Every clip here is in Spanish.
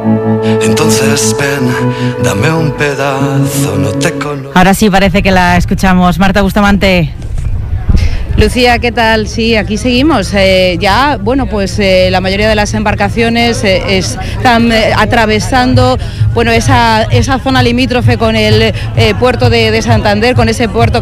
Entonces ven, dame un pedazo, no te conozco. Ahora sí parece que la escuchamos. Marta Bustamante. Lucía, ¿qué tal? Sí, aquí seguimos. Ya, bueno, pues la mayoría de las embarcaciones están atravesando, bueno, esa zona limítrofe con el puerto de Santander, con ese puente,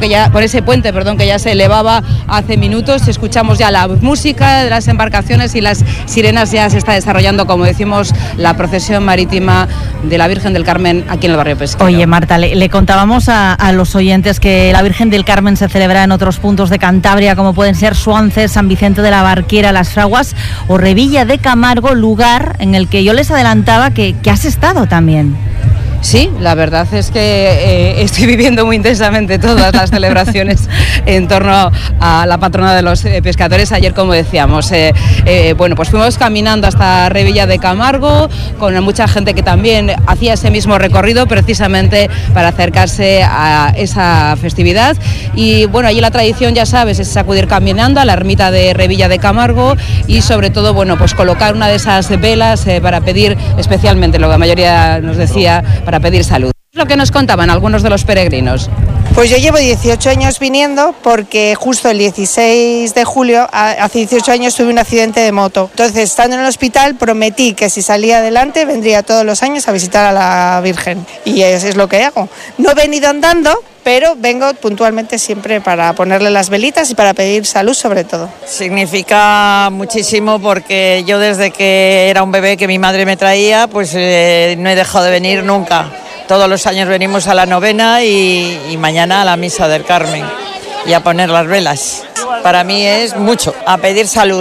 que ya se elevaba hace minutos. Escuchamos ya la música de las embarcaciones y las sirenas. Ya se está desarrollando, como decimos, la procesión marítima de la Virgen del Carmen aquí en el barrio Pesquero. Oye, Marta, le contábamos a los oyentes que la Virgen del Carmen se celebra en otros puntos de Cantabria, como pueden ser Suances, San Vicente de la Barquera, Las Fraguas o Revilla de Camargo, lugar en el que yo les adelantaba que has estado también. Sí, la verdad es que estoy viviendo muy intensamente todas las celebraciones en torno a la patrona de los pescadores. Ayer, como decíamos, bueno, pues fuimos caminando hasta Revilla de Camargo con mucha gente que también hacía ese mismo recorrido precisamente para acercarse a esa festividad. Y bueno, allí la tradición, ya sabes, es acudir caminando a la ermita de Revilla de Camargo y sobre todo, bueno, pues colocar una de esas velas para pedir, especialmente lo que la mayoría nos decía, para pedir salud. Es lo que nos contaban algunos de los peregrinos. Pues yo llevo 18 años viniendo porque justo el 16 de julio, hace 18 años, tuve un accidente de moto. Entonces, estando en el hospital, prometí que si salía adelante vendría todos los años a visitar a la Virgen. Y eso es lo que hago. No he venido andando, pero vengo puntualmente siempre para ponerle las velitas y para pedir salud sobre todo. Significa muchísimo porque yo desde que era un bebé que mi madre me traía, pues no he dejado de venir nunca. Todos los años venimos a la novena y mañana a la misa del Carmen y a poner las velas. Para mí es mucho, a pedir salud,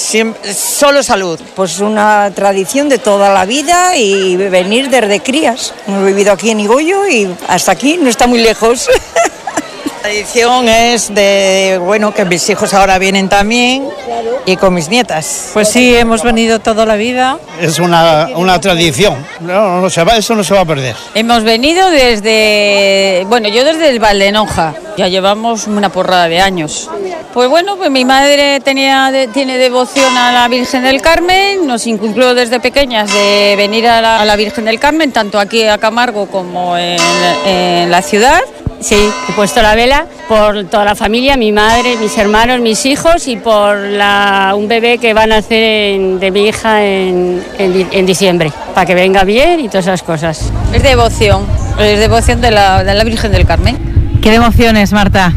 solo salud. Pues una tradición de toda la vida y venir desde crías. Hemos vivido aquí en Igoyo y hasta aquí, no está muy lejos. La tradición es de, bueno, que mis hijos ahora vienen también y con mis nietas. Pues sí, hemos venido toda la vida. Es una tradición, no se va, eso no se va a perder. Hemos venido desde, bueno, yo desde el Valdenoja, ya llevamos una porrada de años. Pues bueno, pues mi madre tiene devoción a la Virgen del Carmen, nos inculcó desde pequeñas de venir a la Virgen del Carmen, tanto aquí a Camargo como en la ciudad. Sí, he puesto la vela por toda la familia, mi madre, mis hermanos, mis hijos y por un bebé que van a nacer de mi hija en diciembre, para que venga bien y todas esas cosas. Es devoción de la Virgen del Carmen. ¿Qué devociones, Marta?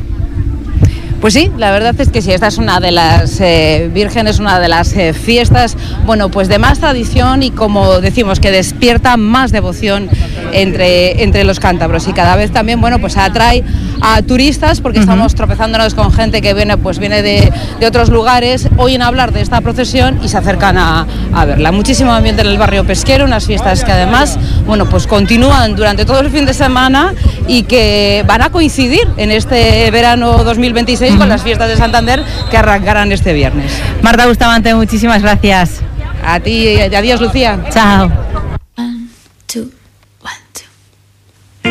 Pues sí, la verdad es que sí, esta es una de las vírgenes, una de las fiestas, bueno, pues de más tradición y, como decimos, que despierta más devoción entre los cántabros, y cada vez también, bueno, pues atrae a turistas porque estamos tropezándonos con gente que viene de otros lugares, oyen hablar de esta procesión y se acercan a verla. Muchísimo ambiente en el barrio Pesquero, unas fiestas que además, bueno, pues continúan durante todo el fin de semana y que van a coincidir en este verano 2026 con las fiestas de Santander que arrancarán este viernes. Marta Bustamante, muchísimas gracias. A ti, adiós, Lucía. Chao.